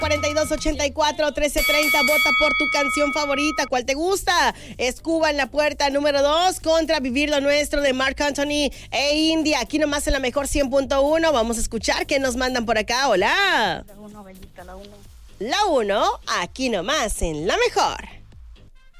4284-1330, vota por tu canción favorita. ¿Cuál te gusta? Es Cuba en la puerta número 2 contra Vivir lo Nuestro de Marc Anthony e India. Aquí nomás en la mejor 100.1. Vamos a escuchar qué nos mandan por acá. Hola. La 1, bellita, la 1. La 1, aquí nomás en la mejor.